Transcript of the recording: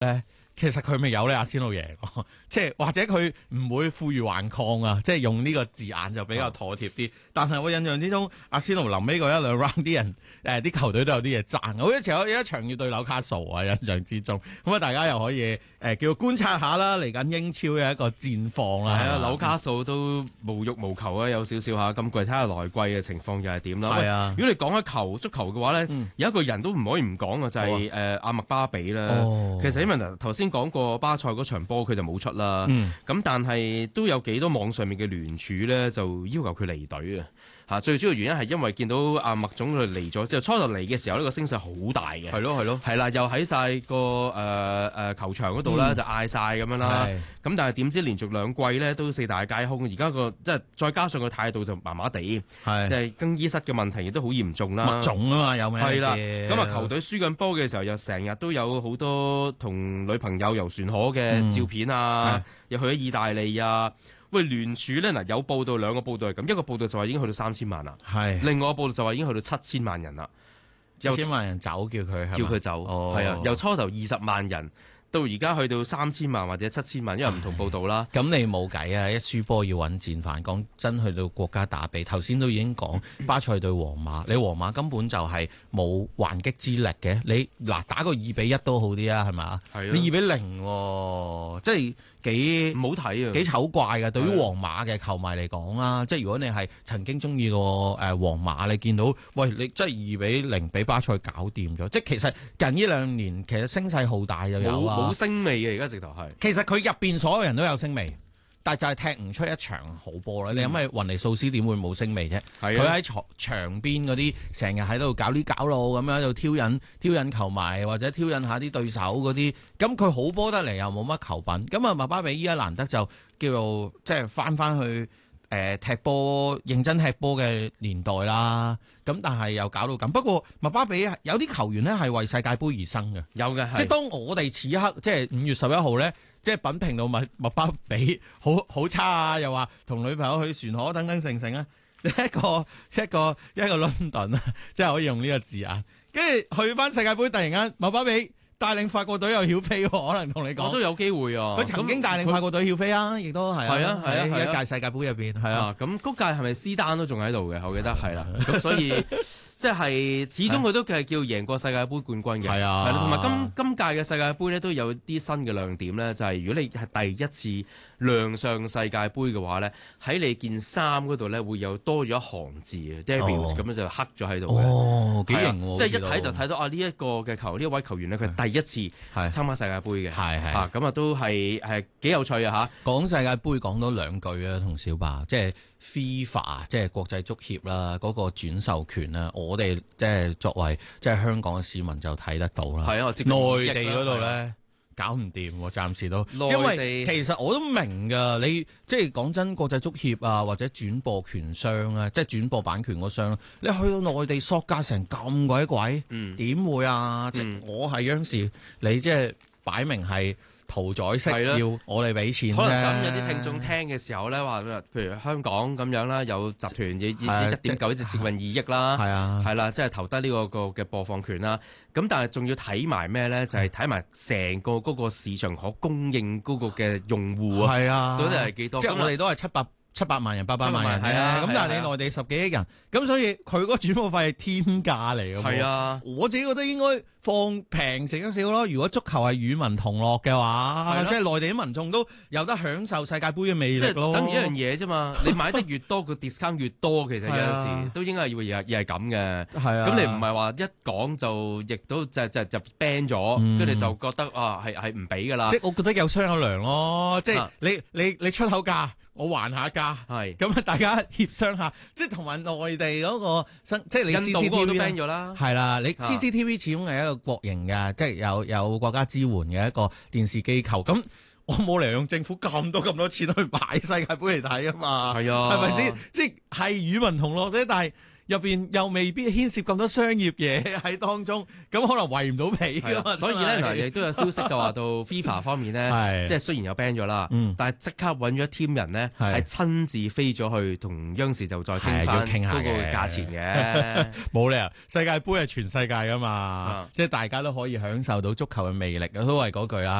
咧。其實佢咪有咧，阿仙奴贏，即係或者佢唔會負隅頑抗啊，即係用呢個字眼就比較妥貼啲。但係我印象之中，阿仙奴臨尾嗰一兩 round 啲人啲球隊都有啲嘢爭。好似有一場要對紐卡素啊，印象之中咁啊，大家又可以叫觀察下啦，嚟緊英超嘅一個戰況啦。 係啊，紐卡素都無欲無求啊，有少少嚇。今季睇下來季嘅情況又係點啦。 係啊， 如果你講起足球嘅話咧，有一個人都唔可以唔講嘅就係阿麥巴比啦。其實因為頭先講過巴塞嗰場波佢就冇出啦，咁但係都有幾多網上面嘅聯署咧就要求佢離隊啊。最主要原因係因為見到阿麥總佢嚟咗之後，初頭嚟嘅時候呢個聲勢好大嘅，係啦，又喺晒個球場嗰度啦，就嗌晒咁樣啦。咁但係點知連續兩季咧都四大皆空，而家個即係再加上個態度就麻麻地，即係更衣室嘅問題亦都好嚴重啦。 麥總啊嘛，有咩？係啦， 咁啊球隊輸緊波嘅時候，又成日都有好多同女朋友遊船河嘅照片啊，又去咗意大利啊。喂，聯署咧嗱，有報道兩個報道係咁，一個報道就話已經去到3000萬啦，另外一個報道就話已經去到7000萬人啦 ，7000萬人走叫佢走，係啊，由初頭20萬人。到而家去到3000萬或者7000萬，因為唔同報道啦。 咁你冇計啊！一輸波要揾戰犯。講真，去到國家打比，頭先都已經講巴塞對皇馬，你皇馬根本就係冇還擊之力嘅。你嗱打個2-1都好啲啊，係咪？你2-0，即係幾唔好睇啊， 幾醜怪㗎。對於皇馬嘅球迷嚟講啦，即係如果你係曾經中意過皇馬，你見到喂你真係2-0俾巴塞搞掂咗。即係其實近呢2年其實聲勢浩大就有啊。 冇聲味嘅，而家直頭係。 其實佢入邊所有人都有聲味，但係就係踢唔出一場好波啦。你諗下雲尼素斯點會冇聲味啫？佢喺場邊嗰啲成日喺度搞呢搞路咁樣，喺度挑釁球迷或者挑釁下啲對手嗰啲。咁佢好波得嚟又冇乜球品。咁啊麥巴比依家難得就叫做即係翻去踢波認真踢波嘅年代啦。咁但係又搞到咁。不過麥巴比有啲球員呢係為世界盃而生嘅， 有嘅。 即係當我哋此刻即係5月11號呢，即係品評到麥巴比好差啊，又話同女朋友去船河等等成啊，一個倫敦啊，即係可以用呢個字眼。跟住去翻世界盃，突然間麥巴比帶領法國隊又曉飛，可能同你講， 我都有機會啊。 佢曾經帶領法國隊曉飛啊，亦都係一屆世界盃入邊係啊。 咁嗰屆係咪斯丹都仲喺度嘅？我記得係啦。咁所以即係始終佢都係叫贏過世界盃冠軍嘅。係啊，同埋今屆嘅世界盃咧都有啲新嘅亮點咧，就係如果你係第一次亮相世界盃嘅話咧，喺你件衫嗰度咧會有多咗一行字嘅 Devils 咁樣就刻咗喺度嘅。 哦，幾型喎！ 即係一睇就睇到呢一個嘅呢一位球員咧，佢係第一次參加世界盃嘅。係咁啊，都係幾有趣啊嚇！ 講世界盃講多兩句啊，同小白即係 FIFA 即係國際足協啦，嗰個轉授權啦，我哋即係作為即係香港嘅市民就睇得到啦。係啊，內地嗰度咧。搞唔掂喎，暫時都，因為其實我都明㗎，你即係講真，國際足協啊，或者轉播權商啊，即係轉播版權嗰商，你去到內地索價成咁鬼貴，點會啊？即我係央視，你即係擺明係屠宰式要我哋俾錢。 可能咁有啲聽眾聽嘅時候咧，話譬如香港咁樣啦，有集團1.9接近2億啦，係啦，即係投得呢個嘅播放權啦。咁但係仲要睇埋咩咧？就係睇埋成個嗰個市場可供應嗰個嘅用戶啊。係啊，到底係幾多？即係我哋都係700萬人、800萬人，係啊。咁但係你內地10幾億人，咁所以佢嗰個轉播費係天價嚟嘅。係啊，我自己覺得應該放平成少少咯。如果足球係與民同樂嘅話，即係內地啲民眾都有得享受世界盃嘅魅力咯。 等於一樣嘢啫嘛。你買得越多，個 discount 越多，其實有陣時都應該係係咁嘅。係啊。咁你唔係話一講就亦都就 ban 咗，跟住就覺得係唔俾㗎啦。即係我覺得有商有量咯。即係你出口價。我還下價，係咁啊！大家協商下，即係同埋內地嗰個即係你 CCTV 都 ban 咗啦， 係啦，你 CCTV 始終係一個國營嘅，即係有國家支援嘅一個電視機構。咁我冇理由用政府咁多錢去買世界盃嚟睇啊嘛，係啊，係咪先？即係與民同樂啫，但係入邊又未必牽涉咁多商業嘢喺當中，咁可能圍唔到皮㗎嘛。 所以咧嗱，亦都有消息就話到 FIFA 方面咧，即係雖然有 ban 咗啦，但係即刻揾咗一 team 人咧，係親自飛咗去同央視就再傾翻嗰個價錢嘅。 冇理由，世界盃係全世界㗎嘛，即係大家都可以享受到足球嘅魅力，都係嗰句啦。